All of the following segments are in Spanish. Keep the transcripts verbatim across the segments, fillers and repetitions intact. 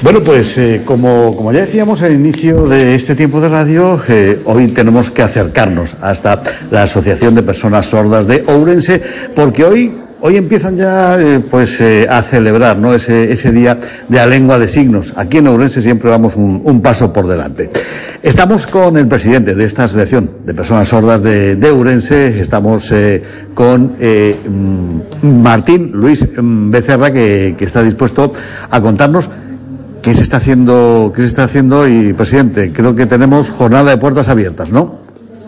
Bueno, pues eh, como, como ya decíamos al inicio de este tiempo de radio, eh, hoy tenemos que acercarnos hasta la Asociación de Personas Sordas de Ourense, porque hoy Hoy empiezan ya eh, pues eh, a celebrar, ¿no?, ese, ese día de la lengua de signos. Aquí en Ourense siempre vamos un, un paso por delante. Estamos con el presidente de esta Asociación de Personas Sordas de, de Ourense. Estamos eh, con eh, Martín Luis Becerra, que, que está dispuesto a contarnos qué se está haciendo, qué se está haciendo. Y, presidente, creo que tenemos jornada de puertas abiertas, ¿no?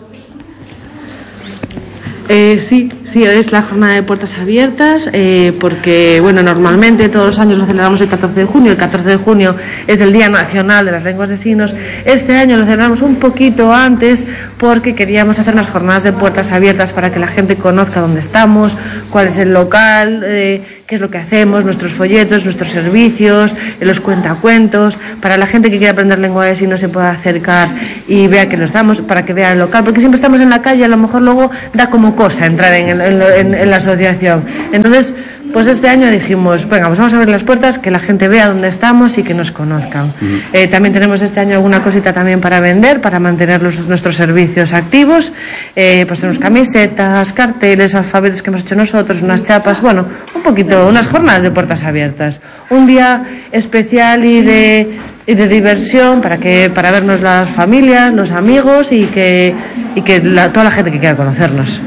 Eh, sí, sí, es la jornada de puertas abiertas, eh, porque, bueno, normalmente todos los años lo celebramos el catorce de junio, el catorce de junio es el Día Nacional de las Lenguas de Signos. Este año lo celebramos un poquito antes porque queríamos hacer unas jornadas de puertas abiertas para que la gente conozca dónde estamos, cuál es el local, eh, qué es lo que hacemos, nuestros folletos, nuestros servicios, eh, los cuentacuentos, para la gente que quiera aprender lengua de signos se pueda acercar y vea que los damos, para que vea el local, porque siempre estamos en la calle, a lo mejor luego da como cosa entrar en, en, en, en la asociación. Entonces, pues este año dijimos, venga, pues vamos a abrir las puertas, que la gente vea dónde estamos y que nos conozcan. Uh-huh. Eh, también tenemos este año alguna cosita también para vender, para mantener los, nuestros servicios activos. Eh, pues tenemos camisetas, carteles, alfabetos que hemos hecho nosotros, unas chapas, bueno, un poquito, unas jornadas de puertas abiertas. Un día especial y de, y de diversión para que para vernos las familias, los amigos y que, y que la, toda la gente que quiera conocernos.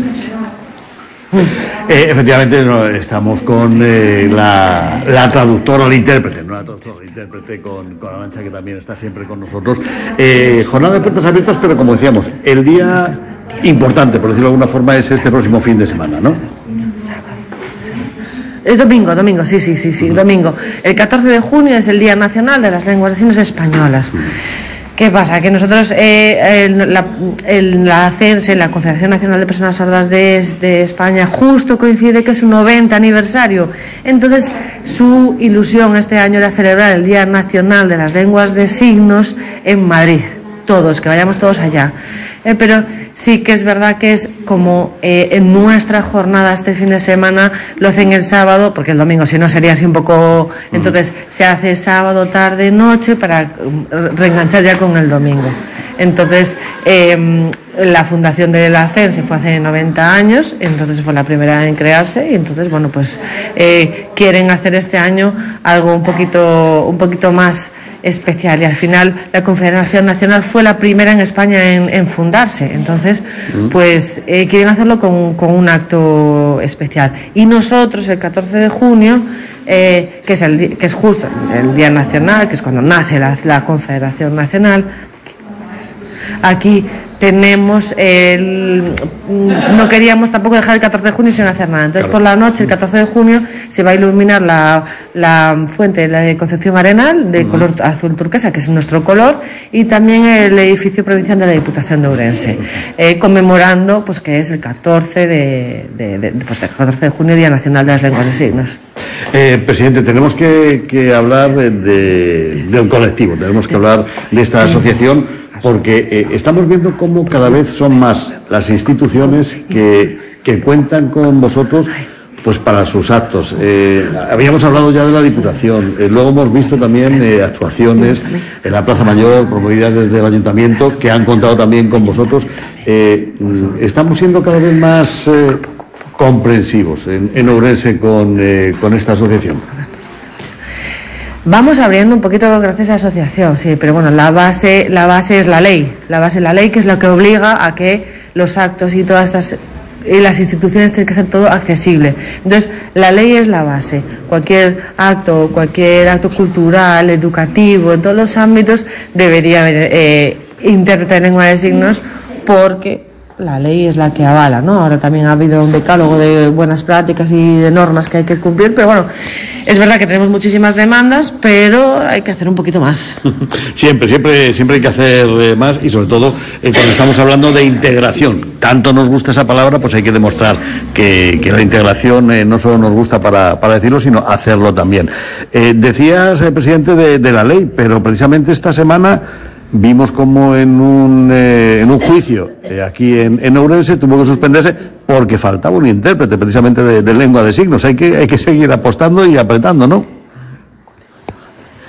Eh, efectivamente, no, estamos con eh, la, la traductora, la intérprete, no la traductora, la intérprete con, con Arantxa, que también está siempre con nosotros. Eh, jornada de puertas abiertas, pero como decíamos, el día importante, por decirlo de alguna forma, es este próximo fin de semana, ¿no? Es domingo, domingo, sí, sí, sí, sí, domingo. El catorce de junio es el Día Nacional de las Lenguas de Signos Españolas. ¿Qué pasa? Que nosotros, eh, el, la, el, la C E N S E, la Confederación Nacional de Personas Sordas de, de España, justo coincide que es su noventa aniversario. Entonces, su ilusión este año era celebrar el Día Nacional de las Lenguas de Signos en Madrid. Todos, que vayamos todos allá. Eh, pero sí que es verdad que es como eh, en nuestra jornada este fin de semana lo hacen el sábado, porque el domingo si no sería así un poco, entonces se hace sábado, tarde, noche para reenganchar ya con el domingo. Entonces eh, la fundación de la C E N S E fue hace noventa años, entonces fue la primera en crearse y entonces bueno pues eh, quieren hacer este año algo un poquito un poquito más especial, y al final la Confederación Nacional fue la primera en España en, en fundarse, entonces pues eh, quieren hacerlo con, con un acto especial. Y nosotros el catorce de junio, eh, que es el que es justo el Día Nacional, que es cuando nace la, la Confederación Nacional, aquí tenemos el, no queríamos tampoco dejar el catorce de junio sin hacer nada, entonces por la noche el catorce de junio se va a iluminar la, la fuente la de Concepción Arenal de uh-huh. color azul turquesa, que es nuestro color, y también el edificio provincial de la Diputación de Ourense, eh, conmemorando pues que es el catorce de, de, de, pues, el catorce de junio, Día Nacional de las Lenguas de Signos. Eh, presidente, tenemos que, que hablar de, de un colectivo, tenemos que hablar de esta asociación, porque eh, estamos viendo cómo cada vez son más las instituciones que, que cuentan con vosotros pues para sus actos. Eh, habíamos hablado ya de la Diputación, eh, luego hemos visto también eh, actuaciones en la Plaza Mayor promovidas desde el Ayuntamiento que han contado también con vosotros. Eh, estamos siendo cada vez más eh, comprensivos en, en Ourense con, eh, con esta asociación. Vamos abriendo un poquito gracias a la asociación, sí, pero bueno, la base, la base es la ley, la base es la ley, que es lo que obliga a que los actos y todas estas y las instituciones tienen que hacer todo accesible. Entonces, la ley es la base. Cualquier acto, cualquier acto cultural, educativo, en todos los ámbitos debería haber eh, intérprete de lengua de signos, porque la ley es la que avala, ¿no? Ahora también ha habido un decálogo de buenas prácticas y de normas que hay que cumplir, pero bueno, es verdad que tenemos muchísimas demandas, pero hay que hacer un poquito más. Siempre, siempre, siempre hay que hacer eh, más, y sobre todo eh, cuando estamos hablando de integración. Tanto nos gusta esa palabra, pues hay que demostrar que, que la integración eh, no solo nos gusta para, para decirlo, sino hacerlo también. Eh, decías, eh, presidente, de, de la ley, pero precisamente esta semana vimos como en un eh, en un juicio eh, aquí en, en Ourense tuvo que suspenderse porque faltaba un intérprete precisamente de, de lengua de signos. Hay que hay que seguir apostando y apretando, ¿no?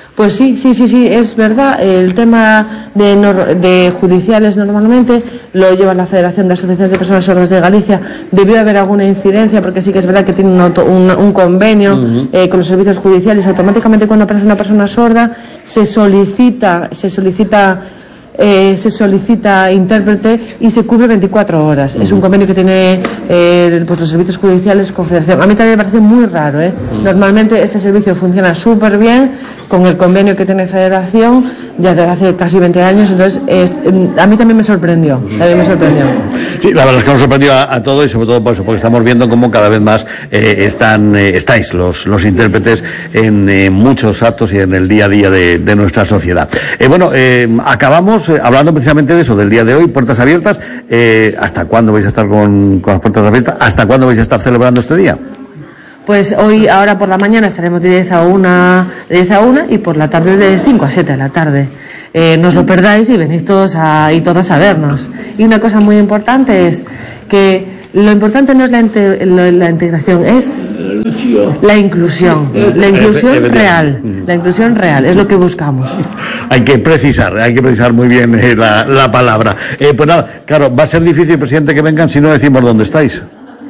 Pues sí, sí, sí, sí, es verdad. El tema de, nor- de judiciales normalmente lo lleva la Federación de Asociaciones de Personas Sordas de Galicia. Debió haber alguna incidencia porque sí que es verdad que tiene un, auto- un, un convenio uh-huh. eh, con los servicios judiciales. Automáticamente cuando aparece una persona sorda se solicita, se solicita Eh, se solicita intérprete y se cubre veinticuatro horas. Uh-huh. Es un convenio que tiene eh, pues los servicios judiciales con Federación. A mí también me parece muy raro, ¿eh? Uh-huh. Normalmente este servicio funciona súper bien con el convenio que tiene Federación ya desde hace casi veinte años, entonces es, a mí también me sorprendió, también me sorprendió. Sí, la verdad es que nos sorprendió a, a todos y sobre todo por eso, porque estamos viendo cómo cada vez más eh, están eh, estáis los, los intérpretes en eh, muchos actos y en el día a día de, de nuestra sociedad. Eh, bueno, eh, acabamos eh, hablando precisamente de eso, del día de hoy, puertas abiertas. Eh, ¿Hasta cuándo vais a estar con, con las puertas abiertas? ¿Hasta cuándo vais a estar celebrando este día? Pues hoy, ahora por la mañana estaremos de diez a una, de diez a una y por la tarde de cinco a siete de la tarde. Eh, no os lo perdáis y venid todos a, y todas a vernos. Y una cosa muy importante es que lo importante no es la, inte, la integración, es la inclusión, la inclusión real, la inclusión real, es lo que buscamos. Hay que precisar, hay que precisar muy bien eh, la, la palabra. Eh, pues nada, claro, va a ser difícil, presidente, que vengan si no decimos dónde estáis.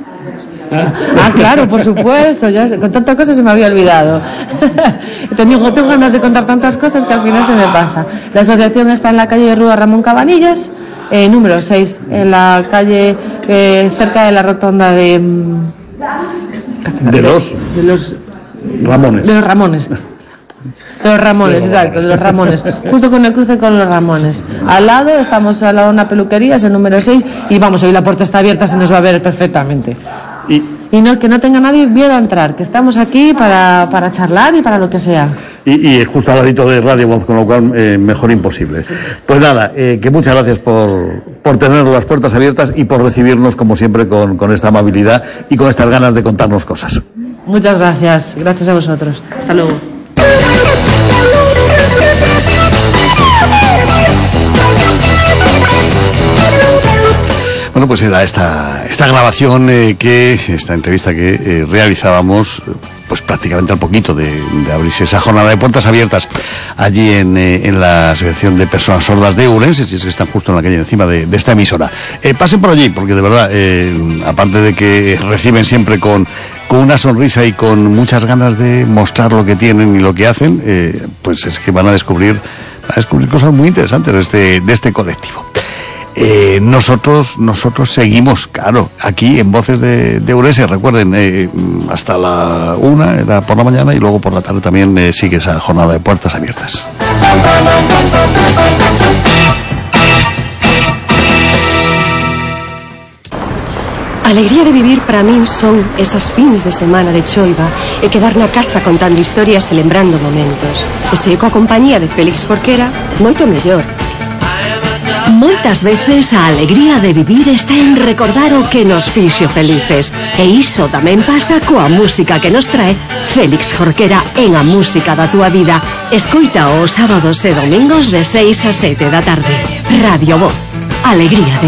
Ah, claro, por supuesto, ya con tantas cosas se me había olvidado. tengo, tengo ganas de contar tantas cosas que al final se me pasa. La asociación está en la calle de Rúa Ramón Cabanillas, eh, número seis, en la calle eh, cerca de la rotonda de... De, de los... De los Ramones. De los Ramones. De los Ramones, exacto, de los Ramones. Justo con el cruce con los Ramones. Al lado, estamos al lado de una peluquería, es el número seis, y vamos, hoy la puerta está abierta, se nos va a ver perfectamente. Y, y no, que no tenga nadie miedo a entrar, que estamos aquí para, para charlar y para lo que sea. Y, y justo al ladito de Radio Voz, con lo cual eh, mejor imposible. Pues nada, eh, que muchas gracias por, por tener las puertas abiertas y por recibirnos como siempre con, con esta amabilidad y con estas ganas de contarnos cosas. Muchas gracias, gracias a vosotros. Hasta luego. Bueno, pues era esta esta grabación, eh, que esta entrevista que eh, realizábamos, pues prácticamente al poquito de, de abrirse esa jornada de puertas abiertas allí en, eh, en la Asociación de Personas Sordas de Ourense, si es que están justo en la calle encima de, de esta emisora. Eh, pasen por allí, porque de verdad, eh, aparte de que reciben siempre con, con una sonrisa y con muchas ganas de mostrar lo que tienen y lo que hacen, eh, pues es que van a descubrir, van a descubrir cosas muy interesantes de este, de este colectivo. Eh, nosotros nosotros seguimos, claro, aquí en Voces de, de Ourense, recuerden, eh, hasta la una, era por la mañana, y luego por la tarde también eh, sigue esa jornada de puertas abiertas. Alegría de vivir para min son esas fins de semana de choiva e quedar na casa contando historias e lembrando momentos. E se coa compañía de Félix Jorquera, moito mellor. Moitas veces a alegría de vivir está en recordar o que nos fixo felices. E iso tamén pasa coa música que nos trae Félix Jorquera en A Música da Túa Vida. Escoita os sábados e domingos de seis a sete da tarde. Radio Voz. Alegría de